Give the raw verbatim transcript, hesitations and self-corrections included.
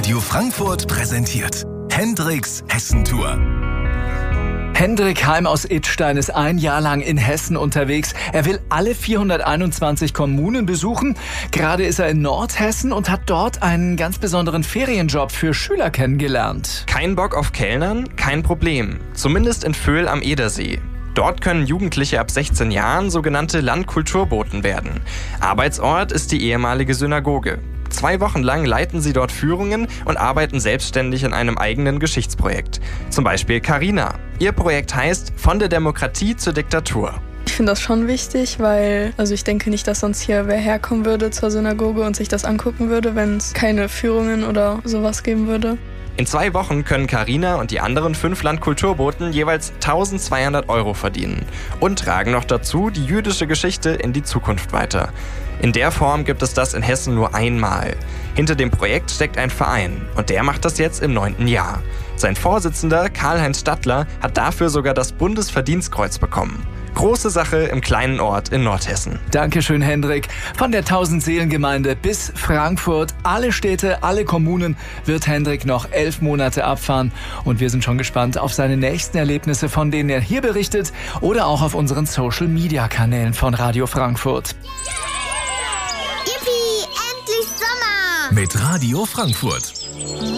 Radio Frankfurt präsentiert Hendricks Hessentour. Hendrik Heim aus Idstein ist ein Jahr lang in Hessen unterwegs. Er will alle vierhunderteinundzwanzig Kommunen besuchen. Gerade ist er in Nordhessen und hat dort einen ganz besonderen Ferienjob für Schüler kennengelernt. Kein Bock auf Kellnern? Kein Problem. Zumindest in Vöhl am Edersee. Dort können Jugendliche ab sechzehn Jahren sogenannte Landkulturboten werden. Arbeitsort ist die ehemalige Synagoge. Zwei Wochen lang leiten sie dort Führungen und arbeiten selbstständig an einem eigenen Geschichtsprojekt. Zum Beispiel Carina. Ihr Projekt heißt Von der Demokratie zur Diktatur. Ich finde das schon wichtig, weil also ich denke nicht, dass sonst hier wer herkommen würde zur Synagoge und sich das angucken würde, wenn es keine Führungen oder sowas geben würde. In zwei Wochen können Carina und die anderen fünf Landkulturboten jeweils eintausendzweihundert Euro verdienen und tragen noch dazu die jüdische Geschichte in die Zukunft weiter. In der Form gibt es das in Hessen nur einmal. Hinter dem Projekt steckt ein Verein und der macht das jetzt im neunten Jahr. Sein Vorsitzender Karl-Heinz Stadler hat dafür sogar das Bundesverdienstkreuz bekommen. Große Sache im kleinen Ort in Nordhessen. Dankeschön, Hendrik. Von der Tausendseelengemeinde bis Frankfurt, alle Städte, alle Kommunen wird Hendrik noch elf Monate abfahren. Und wir sind schon gespannt auf seine nächsten Erlebnisse, von denen er hier berichtet oder auch auf unseren Social-Media-Kanälen von Radio Frankfurt. Yippie, endlich Sommer! Mit Radio Frankfurt.